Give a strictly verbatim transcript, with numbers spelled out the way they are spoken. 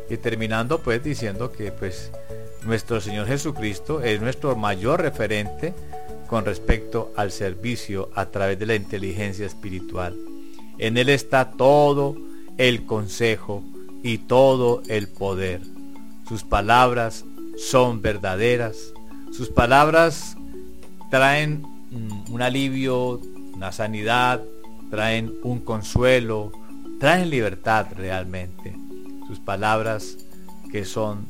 Y terminando pues diciendo que pues nuestro Señor Jesucristo es nuestro mayor referente con respecto al servicio a través de la inteligencia espiritual. En Él está todo el consejo y todo el poder. Sus palabras son verdaderas. Sus palabras traen un alivio, una sanidad, traen un consuelo, traen libertad realmente. Sus palabras que son